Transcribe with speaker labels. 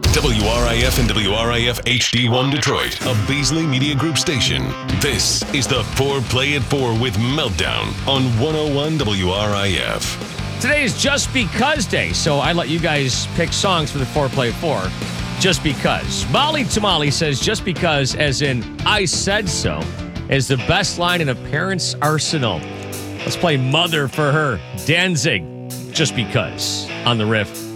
Speaker 1: WRIF and WRIF HD1 Detroit, a Beasley Media Group station. This is the 4Play at 4 with Meltdown on 101 WRIF.
Speaker 2: Today is Just Because Day, so I let you guys pick songs for the 4Play at 4. Just because. Molly Tamale says just because, as in I said so, is the best line in a parent's arsenal. Let's play Mother for her. Danzig, just because, on the riff.